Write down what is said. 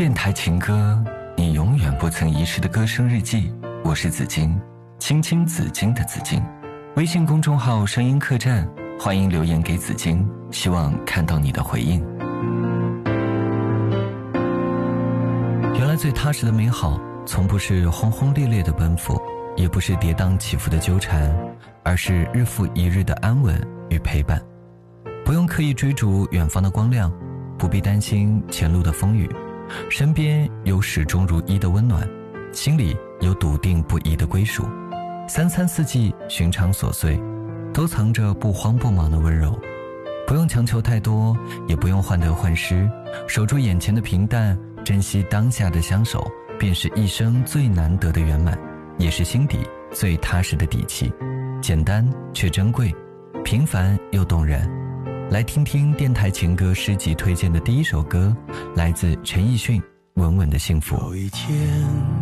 电台情歌，你永远不曾遗失的歌声日记。我是紫金，青青紫金的紫金。微信公众号声音客栈，欢迎留言给紫金，希望看到你的回应。原来最踏实的美好，从不是轰轰烈烈的奔赴，也不是跌宕起伏的纠缠，而是日复一日的安稳与陪伴。不用刻意追逐远方的光亮，不必担心前路的风雨，身边有始终如一的温暖，心里有笃定不移的归属。三餐四季寻常琐碎，都藏着不慌不忙的温柔。不用强求太多，也不用患得患失，守住眼前的平淡，珍惜当下的相守，便是一生最难得的圆满，也是心底最踏实的底气。简单却珍贵，平凡又动人。来听听电台情歌诗集推荐的第一首歌，来自陈奕迅《稳稳的幸福》。 有一天